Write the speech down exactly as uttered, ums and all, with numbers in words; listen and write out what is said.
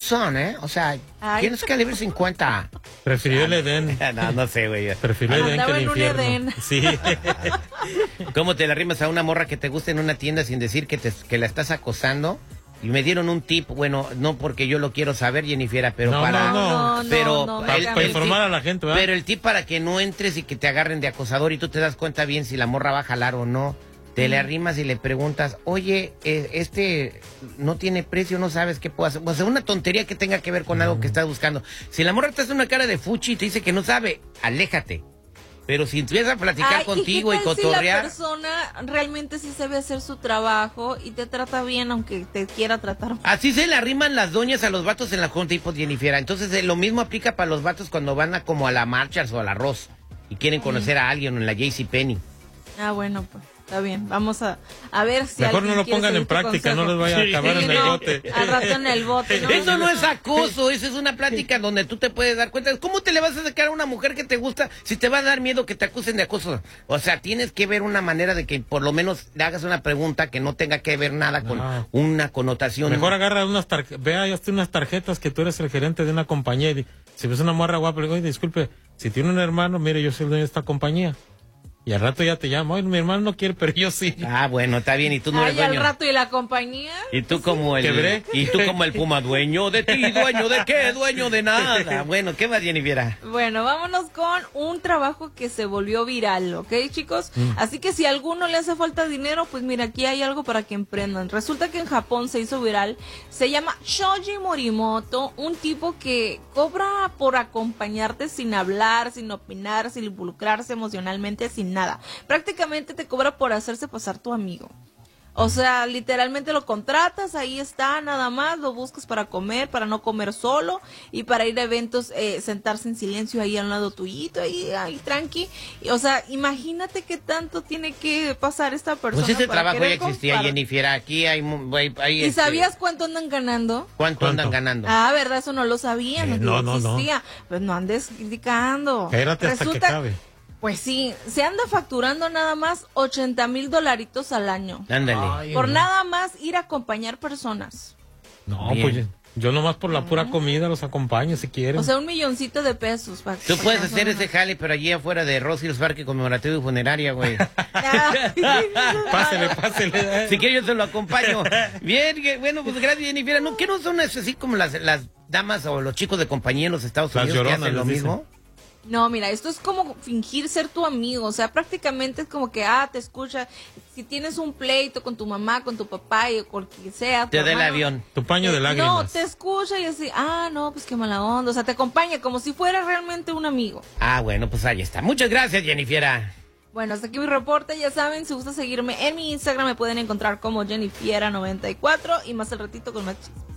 son, ¿eh? O sea, Ay. tienes calibre cincuenta. Prefirió el Edén. No, no sé, güey. Prefirió el Edén que Andaba el en un infierno. Edén. Sí. ¿Cómo te la rimas a una morra que te gusta en una tienda sin decir que, te, que la estás acosando? Y me dieron un tip, bueno, no porque yo lo quiero saber, Jennifer, pero No, para... no, no, pero no, no, Para el- hágame. el informar tip- a la gente, ¿verdad? Pero el tip para que no entres y que te agarren de acosador y tú te das cuenta bien si la morra va a jalar o no. Te le arrimas y le preguntas, oye, eh, este no tiene precio, no sabes qué puedo hacer. O sea, una tontería que tenga que ver con algo que estás buscando. Si la morra te hace una cara de fuchi y te dice que no sabe, aléjate. Pero si empiezas a platicar Ay, contigo ¿y, y qué tal cotorrear... si la persona realmente sí sabe hacer su trabajo y te trata bien aunque te quiera tratar mal? Así se le arriman las doñas a los vatos en la Home Depot, Jennifer. Entonces eh, lo mismo aplica para los vatos cuando van a como a la Marshalls o al Arroz y quieren conocer a alguien en la JCPenney. Ah, bueno, pues está bien. Vamos a, a ver si Mejor alguien no lo quiere pongan seguir en tu práctica, no consejo. les vaya a acabar Sí, en el no, bote. al rato en el bote, ¿no? Eso no es acoso, eso es una plática donde tú te puedes dar cuenta. ¿Cómo te le vas a sacar a una mujer que te gusta si te va a dar miedo que te acusen de acoso? O sea, tienes que ver una manera de que por lo menos le hagas una pregunta que no tenga que ver nada con No. una connotación. Mejor agarra unas tarjetas, vea, ya está unas tarjetas que tú eres el gerente de una compañía y si ves una morra guapa, le digo, oye, disculpe, si tiene un hermano, mire, yo soy el dueño de esta compañía. Y al rato ya te llamo, oye, mi hermano no quiere, pero yo sí. Ah, bueno, está bien, y tú no eres Ay, al dueño. rato y la compañía. Y tú como el Quebré. y tú como el Puma, dueño de ti, dueño de qué, dueño de nada. Bueno, ¿qué más, Jennifer? Bueno, vámonos con un trabajo que se volvió viral, ¿ok, chicos? Así que si a alguno le hace falta dinero, pues mira, aquí hay algo para que emprendan. Resulta que en Japón se hizo viral, se llama Shoji Morimoto, un tipo que cobra por acompañarte sin hablar, sin opinar, sin involucrarse emocionalmente, sin nada. Prácticamente te cobra por hacerse pasar tu amigo. O sea, literalmente lo contratas, ahí está, nada más, lo buscas para comer, para no comer solo y para ir a eventos, eh, sentarse en silencio ahí al lado tuyito, ahí, ahí tranqui. Y, o sea, imagínate qué tanto tiene que pasar esta persona. Pues ese para trabajo ya querer existía, comprar. Jennifer. Aquí hay, mu- hay, hay, ¿Y este, sabías cuánto andan ganando? ¿Cuánto, ¿Cuánto? andan ganando? Ah, ¿verdad? Eso no lo sabía, no, Eh, no, no, no. existía. Pues no andes criticando. Espérate hasta que Resulta- acabe. Pues sí, se anda facturando nada más ochenta mil dolaritos al año. Ándale. Por nada más ir a acompañar personas. No, Bien. pues yo nomás por la pura comida los acompaño si quieren. O sea, un milloncito de pesos. pa- Tú pa- puedes pa- hacer ese jale, pero allí afuera de Rosales Parque Conmemorativo y Funeraria, güey. Pásele, pásele. Si quieres yo se lo acompaño. Bien, que- bueno, pues gracias, Jennifer. ¿No, ¿Qué no son así como las, las damas o los chicos de compañía en los Estados Las Unidos que lloronas, hacen lo les dicen. mismo? No, mira, esto es como fingir ser tu amigo. O sea, prácticamente es como que, ah, te escucha. Si tienes un pleito con tu mamá, con tu papá y con quien sea. tu Te da el hermano, avión. Tu paño de eh, lágrimas. No, te escucha y así, ah, no, pues qué mala onda. O sea, te acompaña como si fuera realmente un amigo. Ah, bueno, pues ahí está. Muchas gracias, Jennifer. Bueno, hasta aquí mi reporte. Ya saben, si gusta seguirme en mi Instagram, me pueden encontrar como Jennifiera noventa y cuatro y más al ratito con más chismes.